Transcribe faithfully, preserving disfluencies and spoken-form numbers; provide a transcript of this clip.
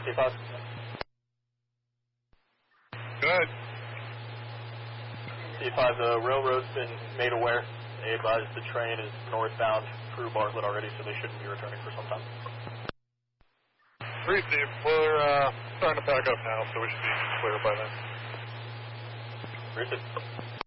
C five. Good. C five, the railroad's been made aware. They advised the train is northbound through Bartlett already, so they shouldn't be returning for some time. Receive. We're uh, starting to pack up now, so we should be clear by then. Receive.